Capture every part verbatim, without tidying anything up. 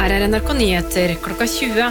Her er N R K Nyheter klokka tjue.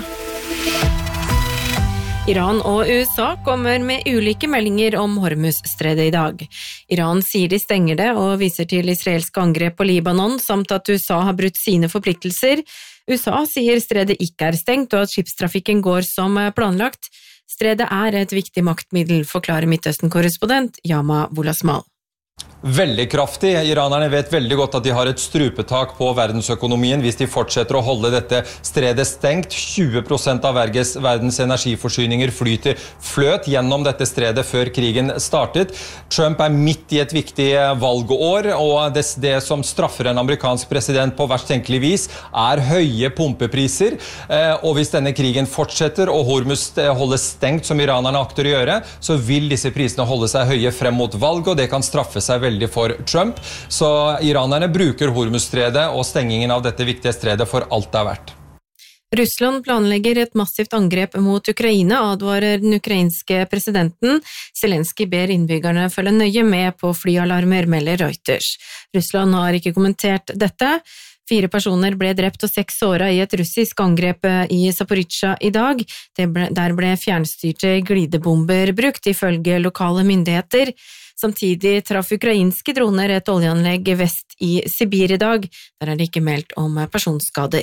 Iran og U S A kommer med ulike meldinger om Hormuzstredet i dag. Iran sier de stenger det og viser til israelske angrep på Libanon, samt at U S A har brutt sine forpliktelser. U S A sier stredet ikke er stengt og at skipstrafikken går som planlagt. Stredet er et viktig maktmiddel, forklarer Midtøsten-korrespondent Yama Wolasmal. Veldig kraftig. Iranerne vet veldig godt at de har et strupetak på verdensøkonomien hvis de fortsetter å holde dette stredet stengt. tjue prosent av verdens, verdens energiforsyninger flyter fløt gjennom dette stredet før krigen startet. Trump er midt i et viktig valgår, og det, det som straffer en amerikansk president på verst tenkelig vis er høye pumpepriser. Og hvis denne krigen fortsetter og Hormuz holdes stengt som iranerne akter å gjøre, så vil disse prisene holde seg høye frem mot valg, og det kan straffe seg veldig veldig for Trump, så iranerne bruker Hormuzstredet og stengingen av dette viktige stredet for alt det er verdt. Russland planlegger et massivt angrep mot Ukraina, advarer den ukrainske presidenten. Zelensky ber innbyggerne følge nøye med på flyalarmer, melder Reuters. Russland har ikke kommentert dette. Fire personer ble drept og seks såret i et russisk angrep i Zaporizjzja i dag. Ble, der ble fjernstyrte glidebomber brukt, ifølge lokale myndigheter. Samtidig traff ukrainske droner et oljeanlegg vest i Sibir i dag. Der er det ikke meldt om personskader.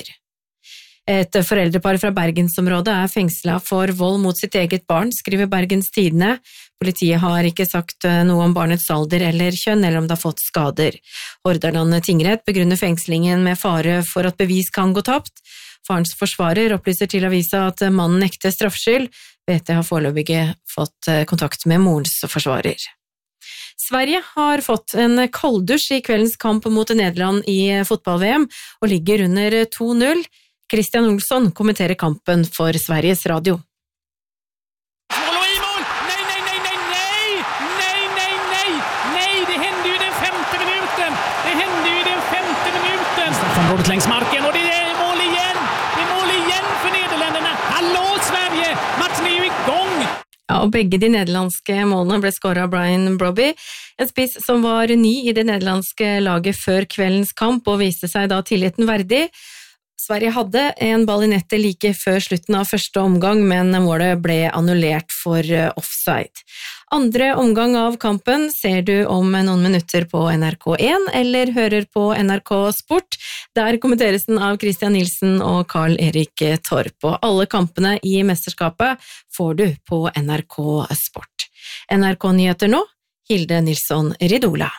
Et foreldrepar fra Bergensområdet er fengslet for vold mot sitt eget barn, skriver Bergens Tidende. Politiet har ikke sagt noe om barnets alder eller kjønn, eller om det har fått skader. Hordaland tingrett begrunner fengslingen med fare for at bevis kan gå tapt. Farens forsvarer opplyser til avisa at mannen nekter straffskyld. B T har foreløpig fått kontakt med morens forsvarer. Sverige har fått en kalddusj i kveldens kamp mot Nederland i fotball-V M og ligger under to null. Christian Olsson kommenterer kampen for Sveriges Radio. Mål og i mål! Nei, nei, nei, nei, nei! Nei, nei, nei! Nei, det hender jo den femte minuten! Det hender jo den femte minuten! Straffområdet längs marken, og det er mål igjen! Det er mål igjen for Nederländerna! Hallå, Sverige! Matchen er jo i gang! Ja, og begge de nederlandske målene ble skåret av Brian Brobby, en spiss som var ny i det nederlandske laget før kveldens kamp og viste seg da tilliten verdig. Sverige hadde en ball i nettet like før slutten av første omgang, men målet ble annullert for offside. Andre omgang av kampen ser du om noen minutter på N R K én eller hører på N R K Sport. Der kommenteres den av Christian Nilsen og Karl Erik Torp. Og alle kampene i mesterskapet får du på N R K Sport. N R K Nyheter nå, Hilde Nilsson Ridola.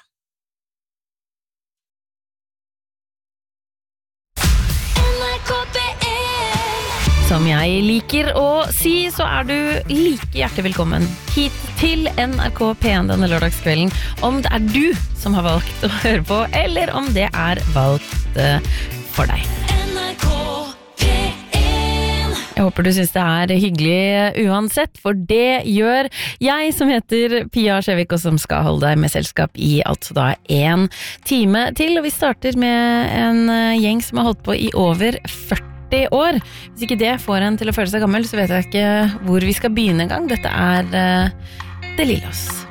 Som jeg liker å si, så er du like hjertelig velkommen hit til N R K P én denne lørdagskvelden. Om det er du som har valgt å høre på, eller om det er valgt for deg. N R K P én. Jeg håper du synes det er hyggelig uansett, for det gjør jeg som heter Pia Skjevik, og som skal holde deg med selskap i altså da en time til. Og vi starter med en gjeng som har holdt på i over førti år. Hvis ikke det får en til å føle seg gammel, så vet jeg ikke hvor vi skal begynne en gang. Dette er uh, De Lillos.